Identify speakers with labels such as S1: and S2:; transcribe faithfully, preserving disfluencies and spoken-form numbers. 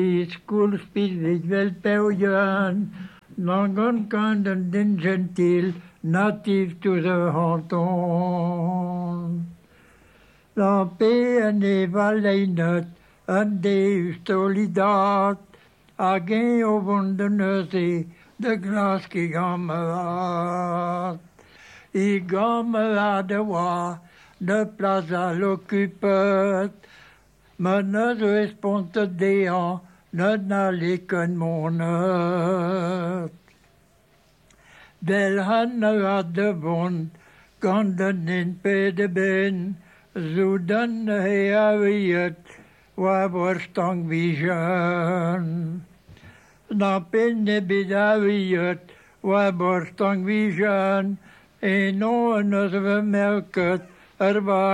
S1: School speed wel Belgian, non kind and genteel, native to the Honton. La paix en evaleinet, en de solidaat, a geen overdonneuze, de glas qui gammelat. I gammelade wa, de plaza l'occupet, maar net respons te dean, net naar likken monet. Del hanne had de won, kan den in pede ben, zo dan he aviet, waar borstang vision. Na penne bidaviet, waar borstang vision, en no en we melket, er was